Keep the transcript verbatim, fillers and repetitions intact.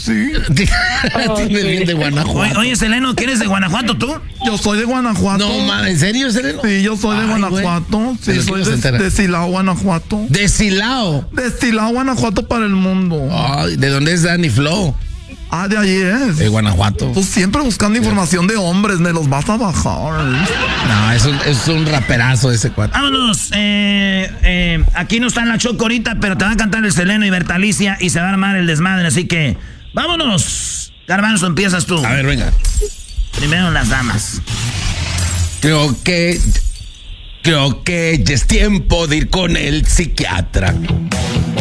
sí. Tienes bien de Guanajuato. Oye, oye, Seleno, ¿quién eres de Guanajuato tú? Yo soy de Guanajuato. No, mames, ¿en serio, Seleno? Sí, yo soy de Ay, Guanajuato. güey. Sí, Pero soy ¿quién se de, entera? de Silao, Guanajuato. De Silao. De Silao, Guanajuato para el mundo. Ay, ¿de dónde es Danny Flow? Ah, de ahí es. De Guanajuato. Tú siempre buscando información de hombres, me los vas a bajar. No, es un, es un raperazo ese cuate. Vámonos. Eh, eh, aquí no está en la Choco ahorita, pero te va a cantar el Seleno y Bertalicia y se va a armar el desmadre, así que vámonos. Garbanzo, empiezas tú. A ver, venga. Primero las damas. Creo que... Creo que ya es tiempo de ir con el psiquiatra.